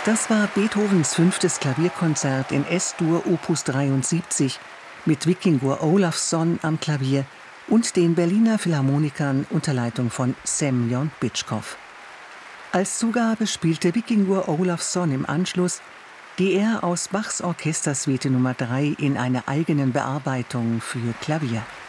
Das war Beethovens 5. Klavierkonzert in S-Dur Opus 73 mit Wikingur Ólafsson am Klavier und den Berliner Philharmonikern unter Leitung von Semjon Bitschkow. Als Zugabe spielte Wikingur Ólafsson im Anschluss die er aus Bachs Orchestersuite Nummer 3 in einer eigenen Bearbeitung für Klavier.